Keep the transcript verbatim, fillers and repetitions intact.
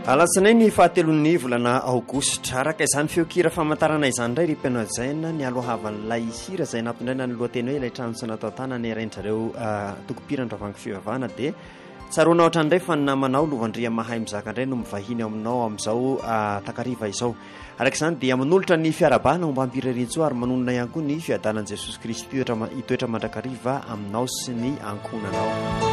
alasanay ny fahatelon'ny volana aogositra araka izany feokira famantarana izany indray ry mpianao zaina ny alohavan'ilay hira izay nampiindraina ny lohateny hoe ilay trano sy natao tanana erain'zareo tokopirandravanga fivavahana dia tsaroana ohatra indray fa namanao lovandria mahay mizaka indray no mivahiny aminao amin'izao takariva izao araka izany dia manolotra ny fiarabahana momba ampirarintsoa ary manonona ihany koa ny fiadanan' jesosy kristy hitoetra mandrakariva aminao sy ny ankonanao.